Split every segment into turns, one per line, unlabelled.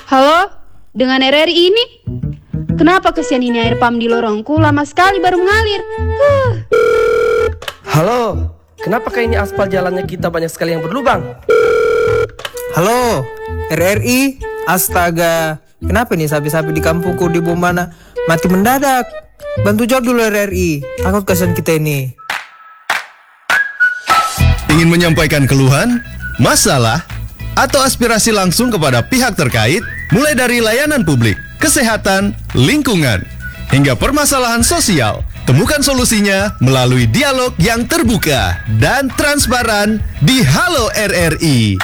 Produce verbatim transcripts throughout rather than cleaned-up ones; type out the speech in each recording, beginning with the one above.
Halo, dengan R R I ini? Kenapa kesian ini air pam di lorongku lama sekali baru mengalir? Huh.
Halo, kenapa kayak ini aspal jalannya kita banyak sekali yang berlubang?
Halo, R R I, astaga. Kenapa nih sapi-sapi di kampungku di Bombana mati mendadak? Bantu jawab dulu R R I, takut kasihan kita ini.
Ingin menyampaikan keluhan, masalah, atau aspirasi langsung kepada pihak terkait, mulai dari layanan publik, kesehatan, lingkungan, hingga permasalahan sosial. Temukan solusinya melalui dialog yang terbuka dan transparan di Halo R R I.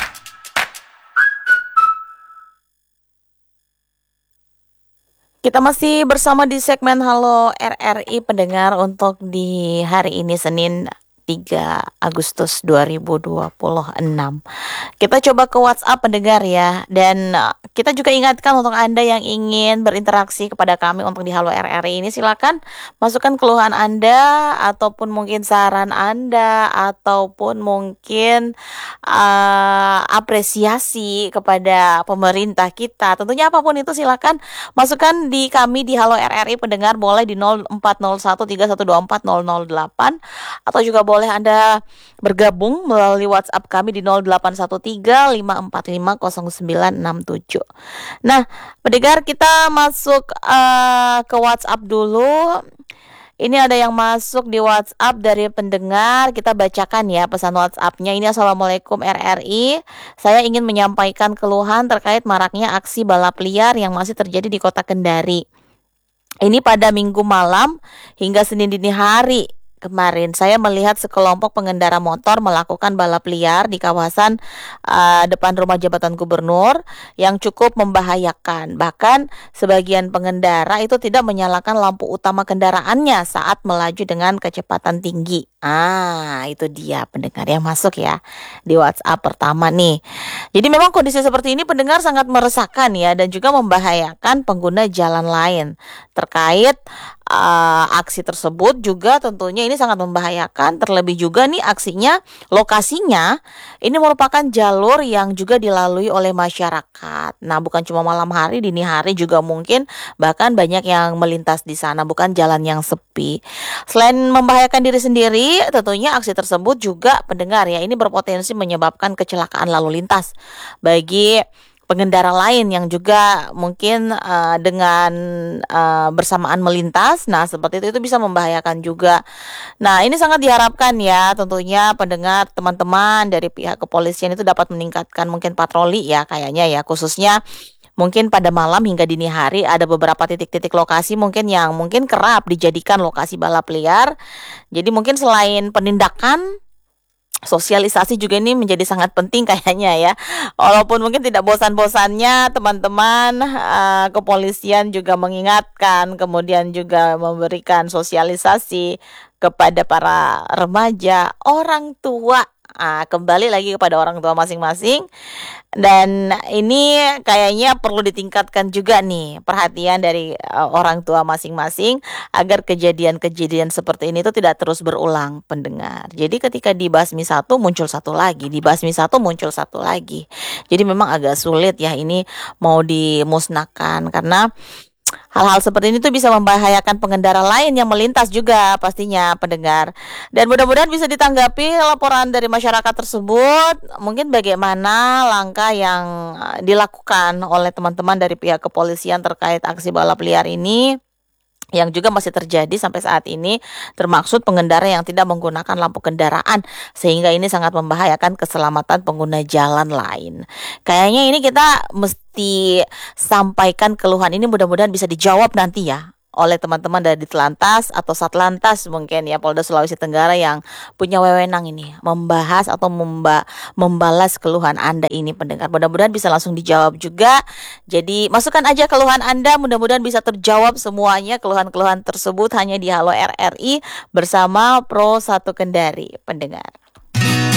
Kita masih bersama di segmen Halo R R I pendengar untuk di hari ini Senin tiga Agustus dua ribu dua puluh enam. Kita coba ke WhatsApp pendengar ya. Dan kita juga ingatkan untuk Anda yang ingin berinteraksi kepada kami untuk di Halo R R I ini, silakan masukkan keluhan Anda ataupun mungkin saran Anda ataupun mungkin uh, apresiasi kepada pemerintah kita. Tentunya apapun itu silakan masukkan di kami di Halo R R I pendengar, boleh di nol empat nol satu tiga satu dua empat nol nol delapan atau juga boleh Anda bergabung melalui WhatsApp kami di nol delapan satu tiga lima empat lima nol sembilan enam tujuh. Nah, pendengar, kita masuk uh, ke WhatsApp dulu. Ini ada yang masuk di WhatsApp dari pendengar. Kita bacakan ya pesan WhatsAppnya. Ini, Assalamualaikum R R I. Saya ingin menyampaikan keluhan terkait maraknya aksi balap liar yang masih terjadi di kota Kendari. Ini pada Minggu malam hingga Senin dini hari. Kemarin saya melihat sekelompok pengendara motor melakukan balap liar di kawasan uh, depan rumah jabatan gubernur yang cukup membahayakan. Bahkan sebagian pengendara itu tidak menyalakan lampu utama kendaraannya saat melaju dengan kecepatan tinggi. Ah, itu dia pendengar yang masuk ya di WhatsApp pertama nih. Jadi memang kondisi seperti ini pendengar sangat meresahkan ya, dan juga membahayakan pengguna jalan lain. Terkait uh, aksi tersebut juga tentunya ini sangat membahayakan. Terlebih juga nih aksinya, lokasinya ini merupakan jalur yang juga dilalui oleh masyarakat. Nah, bukan cuma malam hari, dini hari juga mungkin bahkan banyak yang melintas di sana, bukan jalan yang sepi. Selain membahayakan diri sendiri, tentunya aksi tersebut juga pendengar ya ini berpotensi menyebabkan kecelakaan lalu lintas bagi pengendara lain yang juga mungkin uh, dengan uh, bersamaan melintas. Nah, seperti itu itu bisa membahayakan juga. Nah, ini sangat diharapkan ya tentunya pendengar, teman-teman dari pihak kepolisian itu dapat meningkatkan mungkin patroli ya kayaknya ya, khususnya mungkin pada malam hingga dini hari ada beberapa titik-titik lokasi mungkin yang mungkin kerap dijadikan lokasi balap liar. Jadi mungkin selain penindakan, sosialisasi juga ini menjadi sangat penting kayaknya ya. Walaupun mungkin tidak bosan-bosannya teman-teman uh, kepolisian juga mengingatkan, kemudian juga memberikan sosialisasi kepada para remaja, orang tua. Ah, kembali lagi kepada orang tua masing-masing. Dan ini kayaknya perlu ditingkatkan juga nih perhatian dari uh, orang tua masing-masing agar kejadian-kejadian seperti ini itu tidak terus berulang pendengar. Jadi ketika dibasmi satu muncul satu lagi, dibasmi satu muncul satu lagi. Jadi memang agak sulit ya ini mau dimusnahkan, karena hal-hal seperti ini tuh bisa membahayakan pengendara lain yang melintas juga pastinya pendengar. Dan mudah-mudahan bisa ditanggapi laporan dari masyarakat tersebut. Mungkin bagaimana langkah yang dilakukan oleh teman-teman dari pihak kepolisian terkait aksi balap liar ini yang juga masih terjadi sampai saat ini, termaksud pengendara yang tidak menggunakan lampu kendaraan, sehingga ini sangat membahayakan keselamatan pengguna jalan lain. Kayaknya ini kita mesti sampaikan keluhan ini, mudah-mudahan bisa dijawab nanti ya oleh teman-teman dari Telantas atau Satlantas mungkin ya Polda Sulawesi Tenggara yang punya wewenang ini membahas atau memba- membalas keluhan Anda ini pendengar. Mudah-mudahan bisa langsung dijawab juga. Jadi masukkan aja keluhan Anda, mudah-mudahan bisa terjawab semuanya keluhan-keluhan tersebut hanya di Halo R R I bersama Pro satu Kendari pendengar.